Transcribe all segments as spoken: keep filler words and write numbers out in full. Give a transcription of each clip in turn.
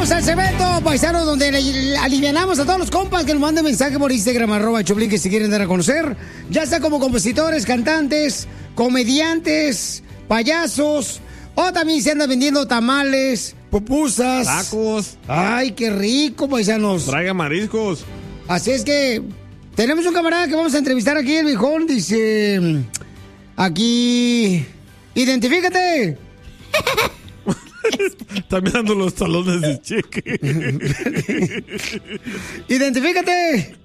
Llegamos al evento, paisano, donde le, le alivianamos a todos los compas que nos manden mensaje por Instagram, arroba Choplin, que si quieren dar a conocer, ya sea como compositores, cantantes, comediantes, payasos, o también se andan vendiendo tamales, pupusas, tacos. Ay, qué rico, paisanos. Traiga mariscos. Así es que tenemos un camarada que vamos a entrevistar aquí, el viejón, dice, aquí, identifícate. Está mirando los talones de cheque. Identifícate.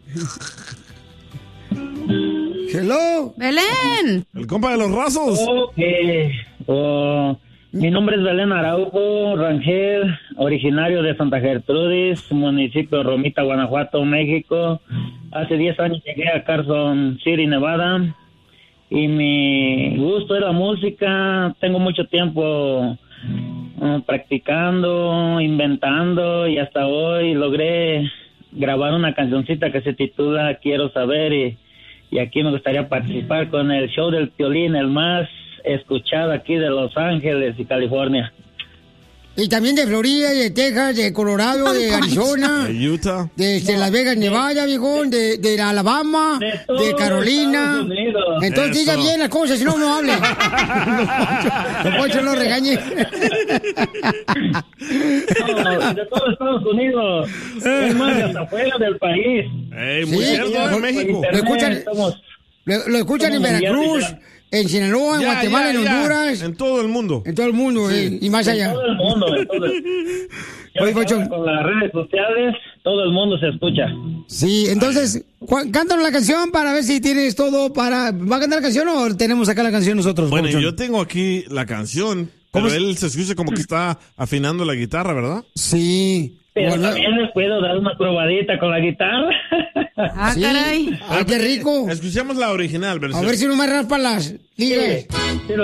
Hello. Belén. El compa de los rasos. Ok. Oh, mi nombre es Belén Araujo Rangel, originario de Santa Gertrudis, municipio de Romita, Guanajuato, México. Hace diez años llegué a Carson City, Nevada. Y mi gusto es la música. Tengo mucho tiempo uh, practicando, inventando, y hasta hoy logré grabar una cancioncita que se titula Quiero Saber, y, y aquí me gustaría participar con el show del Piolín, el más escuchado aquí de Los Ángeles y California. Y también de Florida, de Texas, de Colorado, de Arizona, de Utah, de, de Las Vegas, Nevada, viejón, de, de Alabama, de, de Carolina. Entonces diga bien las cosas, si no, no hable. No, Poncho, no regañe. No, de todo Estados Unidos. Es más, hasta fuera del país. Ey, muy Sí, cierto, en México. Lo escuchan, Estamos- lo, lo escuchan en estamos Veracruz, mundiales en Sinaloa, en Ya, Guatemala, ya, en ya. Honduras, En todo el mundo. en todo el mundo, eh, y más En allá. todo el mundo, en todo el- Ya Oye, Poncho. con las redes sociales, todo el mundo se escucha. Sí, entonces, Juan, cántanos la canción para ver si tienes todo para... ¿Va a cantar la canción o tenemos acá la canción nosotros? Bueno, Papuchón? yo tengo aquí la canción, ¿Cómo pero es? él se escucha como que está afinando la guitarra, ¿verdad? Sí. Pero Bueno, también les puedo dar una probadita con la guitarra. Ah, sí. caray. Ay, qué rico. Escuchemos la original A versión. ver si no me raspa las ligas. Sí,